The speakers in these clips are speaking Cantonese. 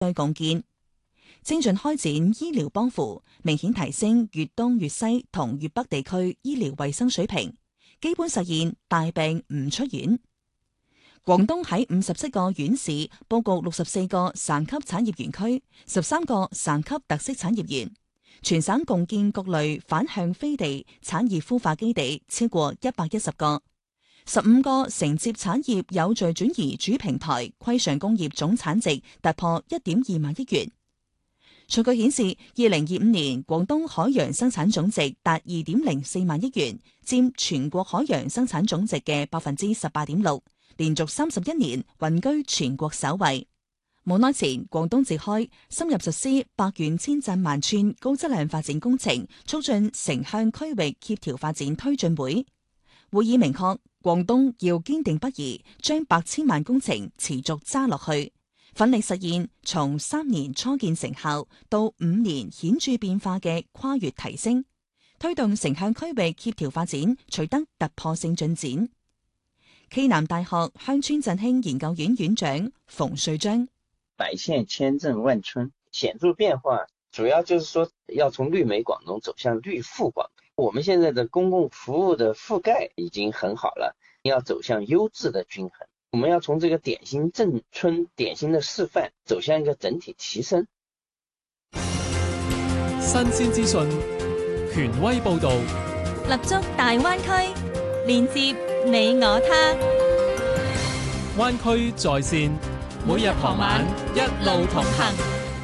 對共建，精進開展醫療幫扶，明顯提升粵東、粵西同粵北地區醫療衛生水平，基本實現大病唔出院。廣東喺57個縣市佈局64個省級產業園區，13個省級特色產業園，全省共建各類反向飛地產業孵化基地超過110個，15個承接產業有序轉移主平台，規上工業總產值突破1.2萬億元。數據顯示，2025年廣東海洋生產總值達2.04萬億元，佔全國海洋生產總值嘅18.6%，連續31年穩居全國首位。冇耐前，廣東召開深入實施百縣千鎮萬村高質量發展工程促進城鄉區域協調發展推進會。會議明確，廣東要堅定不移將百千萬工程持續揸落去，奮力實現從3年初見成效到5年顯著變化嘅跨越提升，推動城鄉區域協調發展取得突破性進展。暨南大學鄉村振興研究院院長馮瑞章： 百縣千鎮萬村顯著變化，主要就是說要從綠美廣東走向綠富廣東。我們現在的公共服務的覆蓋已經很好了，要走向優質的均衡。我們要從這個典型鎮村、典型的示範，走向一個整體提升。 新鮮資訊，權威報導， 立足大灣區，連接你我他。 灣區在線，每日傍晚一路同行。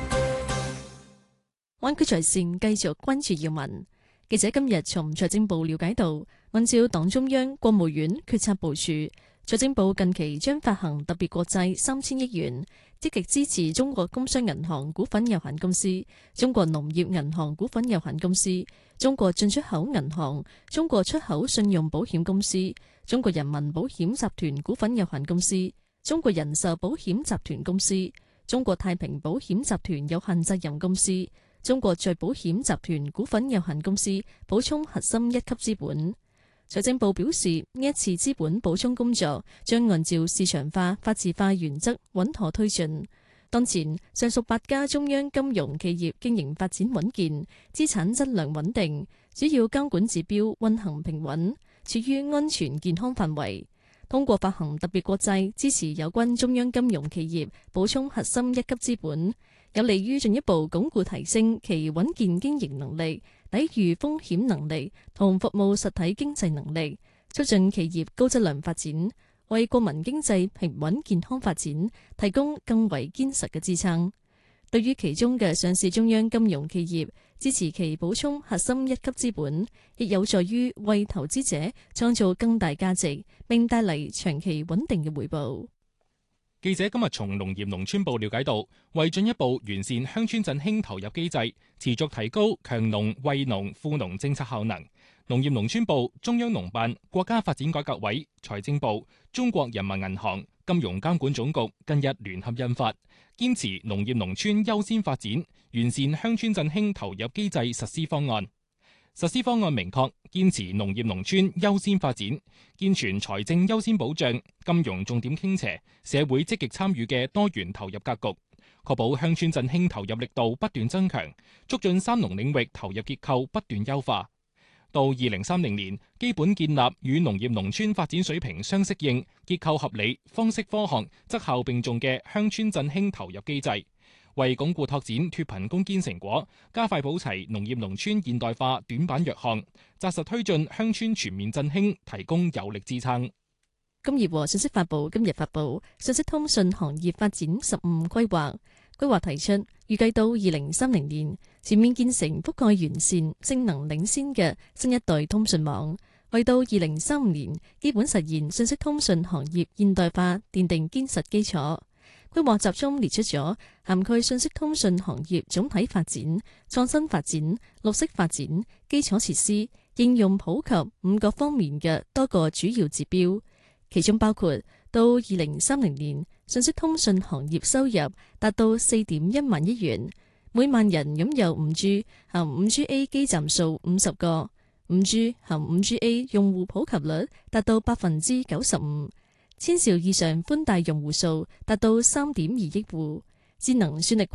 灣區在線繼續關注要聞。記者今日從財政部了解到，按照黨中央、國務院決策部署，財政部近期將發行特別國債3000億元，積極支持中國工商銀行股份有限公司、中國農業銀行股份有限公司、中國進出口銀行、中國出口信用保險公司、中國人民保險集團股份有限公司、中國人壽保險集團公司、中國太平保險集團有限責任公司、中國再保險集團股份有限公司補充核心一級資本。財政部表示，呢一次資本補充工作將按照市場化、法治化原則穩妥推進。當前上述8家中央金融企業經營發展穩健，資產質量穩定，主要監管指標運行平穩，處於安全健康範圍。通過發行特別國債支持有關中央金融企業補充核心一級資本，有利於進一步鞏固提升其穩健經營能力、抵禦風險能力同服務實體經濟能力，促進企業高質量發展，為國民經濟平穩健康發展提供更為堅實嘅支撐。對於其中嘅上市中央金融企業，支持其補充核心一級資本，亦有助於為投資者創造更大價值，並帶嚟長期穩定嘅回報。 記者今日從農業農村部了解到，為進一步完善鄉村振興投入機制，持續提高強農、惠農、富農政策效能，農業農村部、中央農辦、國家發展改革委、財政部、中國人民銀行、金融監管總局近日聯合印發《堅持農業農村優先發展，完善鄉村振興投入機制實施方案》。實施方案明確堅持農業農村優先發展，健全財政優先保障、金融重點傾斜、社會積極參與嘅多元投入格局，確保鄉村振興投入力度不斷增強，促進三農領域投入結構不斷優化。到2030年，基本建立與農業農村發展水平相適應、結構合理、方式科學、質效並重嘅鄉村振興投入機制，為鞏固拓展脫貧攻堅成果，加快補齊農業農村現代化短板弱項，紮實推進鄉村全面振興提供有力支撐。 工業和信息發布今日發布信息通訊行業發展15規劃，規劃提出預計到2030年全面建成覆蓋完善、性能領先嘅新一代通訊網，為到2035年基本實現信息通訊行業現代化奠定堅實基礎。規劃集中列出咗涵蓋信息通訊行業總體發展、創新發展、綠色發展、基礎設施、應用普及5個方面嘅多個主要指標，其中包括到2030年信息通訊行業收入達到4.1萬億元，每萬人擁有 5G 含 5GA 基站數50個， 5G 含 5GA 用戶普及率達到 95%， 千兆以上寬帶用戶數達到 3.2 億戶， 智能算力